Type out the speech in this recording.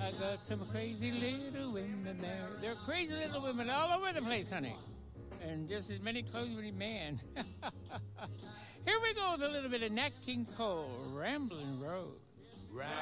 I got some crazy little women there. They're crazy little women all over the place, honey. And just as many clothes as any man. Here we go with a little bit of Nat King Cole, Ramblin' Rose.